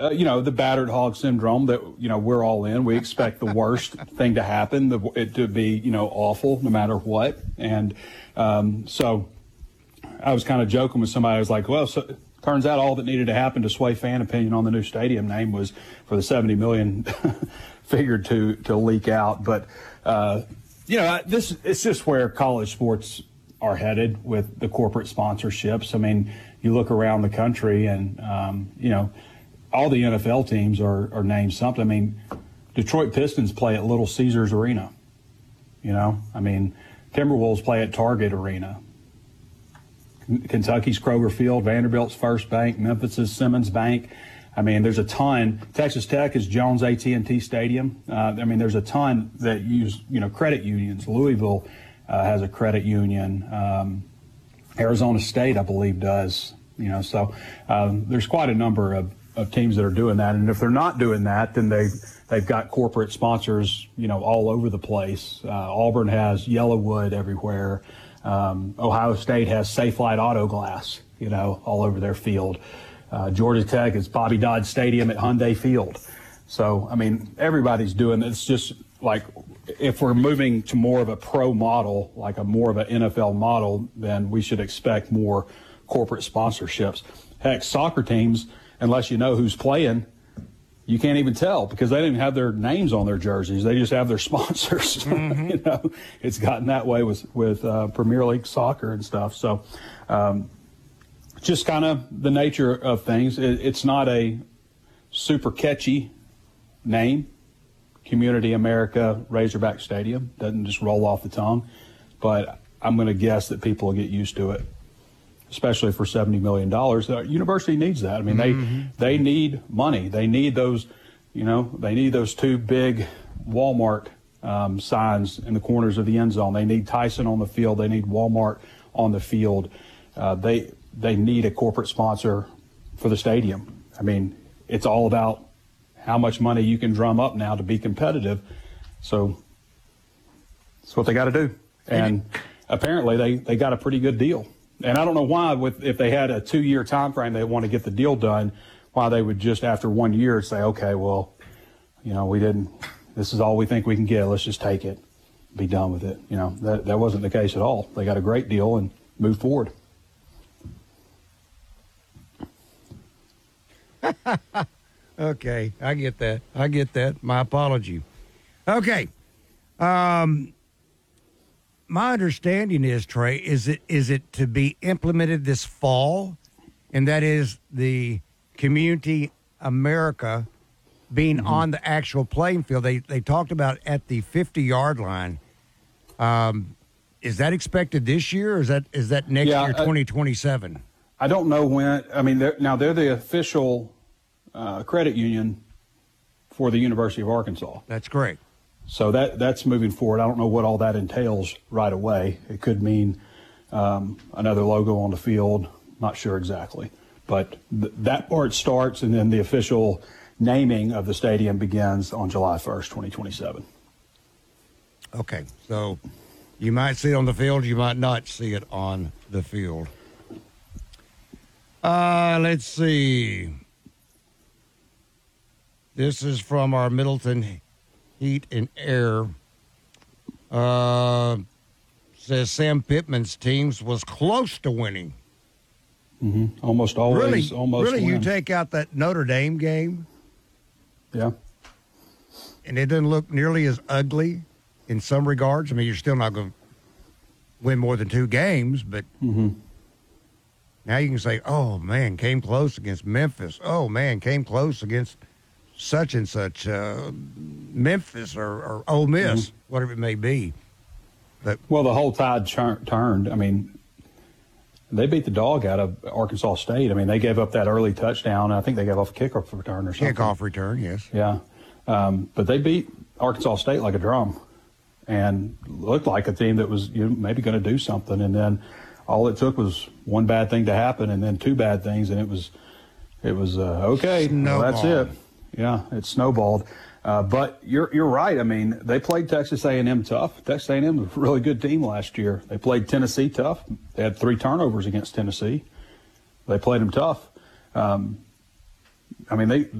the battered hog syndrome that, we're all in. We expect the worst thing to happen, it to be, awful no matter what. And so I was kind of joking with somebody. I was like, well, so turns out all that needed to happen to sway fan opinion on the new stadium name was for the $70 million figured to leak out. But, it's just where college sports are headed with the corporate sponsorships. I mean, you look around the country and, all the NFL teams are named something. I mean, Detroit Pistons play at Little Caesars Arena. Timberwolves play at Target Arena. Kentucky's Kroger Field, Vanderbilt's First Bank, Memphis's Simmons Bank. I mean, there's a ton. Texas Tech is Jones AT&T Stadium. There's a ton that use, credit unions. Louisville has a credit union. Arizona State, I believe, does. So there's quite a number of teams that are doing that. And if they're not doing that, then they've got corporate sponsors, all over the place. Auburn has Yellowwood everywhere. Ohio State has Safelite Auto Glass, all over their field. Georgia Tech is Bobby Dodd Stadium at Hyundai Field. So, everybody's doing this. It's just like if we're moving to more of a pro model, like more of an NFL model, then we should expect more corporate sponsorships. Heck, soccer teams, unless you know who's playing, you can't even tell because they don't even have their names on their jerseys. They just have their sponsors. Mm-hmm. It's gotten that way with Premier League soccer and stuff. So just kind of the nature of things. It's not a super catchy name. Community America Razorback Stadium doesn't just roll off the tongue. But I'm going to guess that people will get used to it, especially for $70 million. The university needs that. They need money. They need those, they need those two big Walmart signs in the corners of the end zone. They need Tyson on the field. They need Walmart on the field. They need a corporate sponsor for the stadium. It's all about how much money you can drum up now to be competitive. So that's what they got to do. And apparently they got a pretty good deal. And I don't know why, if they had a 2-year time frame, they want to get the deal done, why they would just after 1 year say, okay, well, this is all we think we can get. Let's just take it, be done with it. That wasn't the case at all. They got a great deal and moved forward. Okay, I get that. My apology. Okay. My understanding is, Trey, is it to be implemented this fall, and that is the Community America being on the actual playing field. They talked about at the 50-yard line. Is that expected this year, or is that next year, 2027? I don't know when. They're the official credit union for the University of Arkansas. That's great. So that's moving forward. I don't know what all that entails right away. It could mean another logo on the field. Not sure exactly. But that part starts, and then the official naming of the stadium begins on July 1st, 2027. Okay. So you might see it on the field. You might not see it on the field. Let's see. This is from our Middleton Heat and Air. Says Sam Pittman's teams was close to winning. Mm-hmm. Almost always. Really, you take out that Notre Dame game. Yeah. And it doesn't look nearly as ugly in some regards. You're still not going to win more than 2 games, but now you can say, oh, man, came close against Memphis. Oh, man, came close against such and such, Memphis or Ole Miss, whatever it may be. But the whole tide turned. They beat the dog out of Arkansas State. They gave up that early touchdown. I think they gave off a kickoff return or something. Kickoff return, yes. Yeah. But they beat Arkansas State like a drum and looked like a team that was maybe going to do something. And then all it took was one bad thing to happen and then 2 bad things, and it was okay. Well, that's it. Yeah, it snowballed. But you're right. They played Texas A&M tough. Texas A&M was a really good team last year. They played Tennessee tough. They had 3 turnovers against Tennessee. They played them tough. They